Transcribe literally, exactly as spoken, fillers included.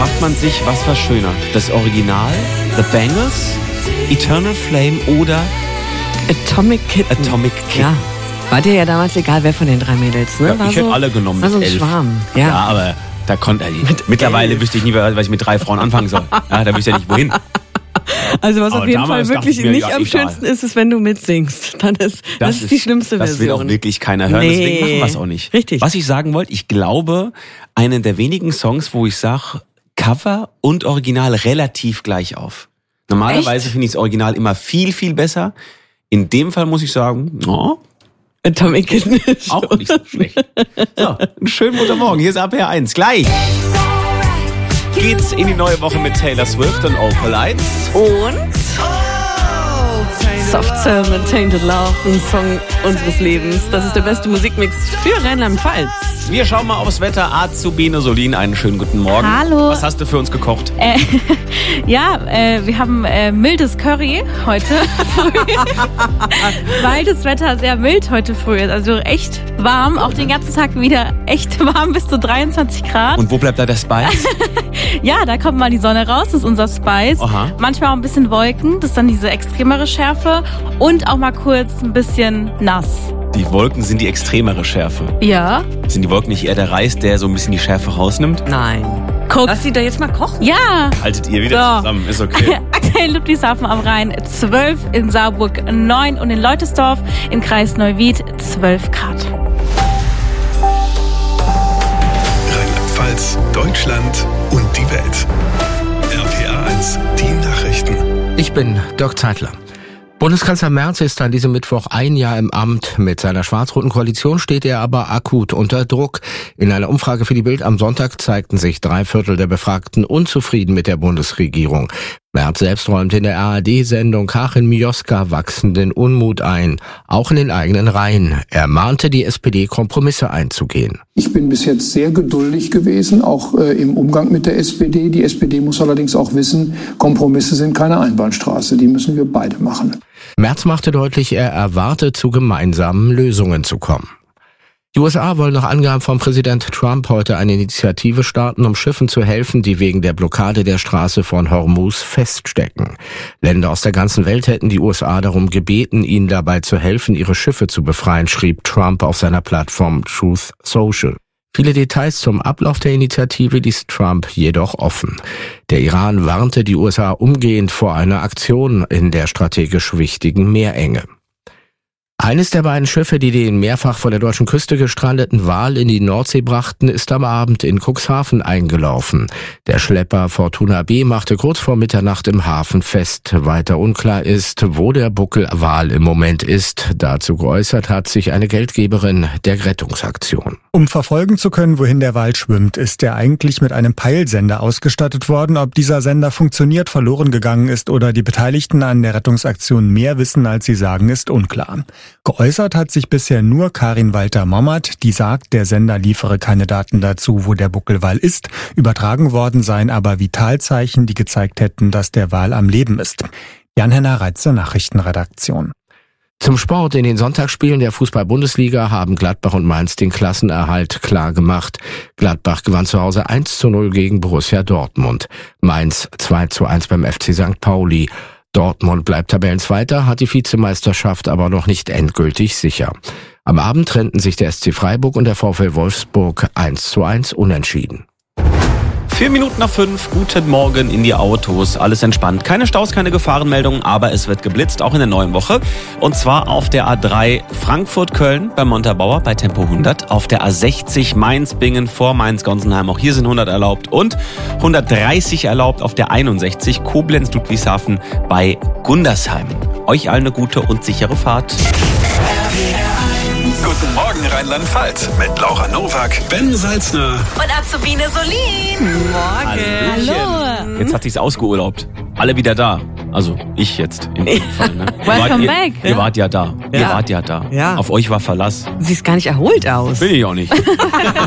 fragt man sich, was war schöner? Das Original, The Bangles, Eternal Flame oder Atomic Kitten. Atomic Kitten. Ja. War dir ja damals egal, wer von den drei Mädels, ne? Ja, War ich so, hätte alle genommen war so ein mit elf. Schwarm. Ja, ja aber da konnte ich. Mittlerweile wüsste ich nie, was ich mit drei Frauen anfangen soll. Ja, da wüsste ich ja nicht, wohin. Also was Aber auf jeden Fall damals wirklich dachte ich mir, nicht ja, am egal. schönsten ist, ist, wenn du mitsingst. Dann ist, das, das ist die schlimmste das Version. Das will auch wirklich keiner hören, Nee. deswegen machen wir es auch nicht. Richtig. Was ich sagen wollte, ich glaube, einen der wenigen Songs, wo ich sage, Cover und Original relativ gleich auf. Normalerweise finde ich das Original immer viel, viel besser. In dem Fall muss ich sagen, oh, Atomic Kitten ist auch nicht so schlecht. So, einen schönen guten Morgen. Hier ist A P R eins. Gleich geht's in die neue Woche mit Taylor Swift und Opal Lights. Und Soft Serve and Tainted Love, ein Song unseres Lebens. Das ist der beste Musikmix für Rheinland-Pfalz. Wir schauen mal aufs Wetter. Azubine Solin, einen schönen guten Morgen. Hallo. Was hast du für uns gekocht? Äh, ja, äh, wir haben äh, mildes Curry heute früh, weil das Wetter sehr mild heute früh ist. Also echt warm, auch den ganzen Tag wieder echt warm, bis zu dreiundzwanzig Grad. Und wo bleibt da der Spice? Ja, da kommt mal die Sonne raus, das ist unser Spice. Aha. Manchmal auch ein bisschen Wolken, das ist dann diese extremere Schärfe. Und auch mal kurz ein bisschen nass. Die Wolken sind die extremere Schärfe. Ja. Sind die Wolken nicht eher der Reis, der so ein bisschen die Schärfe rausnimmt? Nein. Guck. Lass sie da jetzt mal kochen. Ja. Haltet ihr wieder So. zusammen, ist okay. Aktuell Ludwigshafen am Rhein zwölf, in Saarburg neun und in Leutesdorf im Kreis Neuwied zwölf Grad. Rheinland-Pfalz, Deutschland und die Welt. R P R eins, die Nachrichten. Ich bin Dirk Zeitler. Bundeskanzler Merz ist an diesem Mittwoch ein Jahr im Amt. Mit seiner schwarz-roten Koalition steht er aber akut unter Druck. In einer Umfrage für die Bild am Sonntag zeigten sich drei Viertel der Befragten unzufrieden mit der Bundesregierung. Merz selbst räumte in der A R D-Sendung Karin Mioska wachsenden Unmut ein, auch in den eigenen Reihen. Er mahnte die S P D, Kompromisse einzugehen. Ich bin bis jetzt sehr geduldig gewesen, auch äh, im Umgang mit der S P D. Die S P D muss allerdings auch wissen, Kompromisse sind keine Einbahnstraße, die müssen wir beide machen. Merz machte deutlich, er erwarte, zu gemeinsamen Lösungen zu kommen. Die U S A wollen nach Angaben von Präsident Trump heute eine Initiative starten, um Schiffen zu helfen, die wegen der Blockade der Straße von Hormuz feststecken. Länder aus der ganzen Welt hätten die U S A darum gebeten, ihnen dabei zu helfen, ihre Schiffe zu befreien, schrieb Trump auf seiner Plattform Truth Social. Viele Details zum Ablauf der Initiative ließ Trump jedoch offen. Der Iran warnte die U S A umgehend vor einer Aktion in der strategisch wichtigen Meerenge. Eines der beiden Schiffe, die den mehrfach vor der deutschen Küste gestrandeten Wal in die Nordsee brachten, ist am Abend in Cuxhaven eingelaufen. Der Schlepper Fortuna B machte kurz vor Mitternacht im Hafen fest. Weiter unklar ist, wo der Buckelwal im Moment ist. Dazu geäußert hat sich eine Geldgeberin der Rettungsaktion. Um verfolgen zu können, wohin der Wal schwimmt, ist er eigentlich mit einem Peilsender ausgestattet worden. Ob dieser Sender funktioniert, verloren gegangen ist oder die Beteiligten an der Rettungsaktion mehr wissen, als sie sagen, ist unklar. Geäußert hat sich bisher nur Karin Walter-Mommert, die sagt, der Sender liefere keine Daten dazu, wo der Buckelwal ist. Übertragen worden seien aber Vitalzeichen, die gezeigt hätten, dass der Wal am Leben ist. Jan-Henner Reitze, Nachrichtenredaktion. Zum Sport. In den Sonntagsspielen der Fußball-Bundesliga haben Gladbach und Mainz den Klassenerhalt klar gemacht. Gladbach gewann zu Hause eins zu null gegen Borussia Dortmund. Mainz zwei zu eins beim F C Sankt Pauli. Dortmund bleibt Tabellenzweiter, hat die Vizemeisterschaft aber noch nicht endgültig sicher. Am Abend trennten sich der S C Freiburg und der VfL Wolfsburg eins zu eins unentschieden. Vier Minuten nach fünf, guten Morgen in die Autos. Alles entspannt. Keine Staus, keine Gefahrenmeldungen, aber es wird geblitzt, auch in der neuen Woche. Und zwar auf der A drei Frankfurt-Köln bei Montabaur bei Tempo hundert. Auf der A sechzig Mainz-Bingen vor Mainz-Gonsenheim. Auch hier sind hundert erlaubt. Und hundertdreißig erlaubt auf der einundsechzig Koblenz-Ludwigshafen bei Gundersheim. Euch allen eine gute und sichere Fahrt. Guten Morgen Rheinland-Pfalz mit Laura Nowak, Ben Salzner Und Azubine Solin. Hallöchen. Hallo. Jetzt hat sich's ausgeurlaubt. Alle wieder da. Also ich jetzt in dem Fall. Ne? Ihr Welcome wart, ihr, back. Ihr wart ja da. Ihr Ja. wart ja da. Ja. Auf euch war Verlass. Siehst gar nicht erholt aus. Bin ich auch nicht.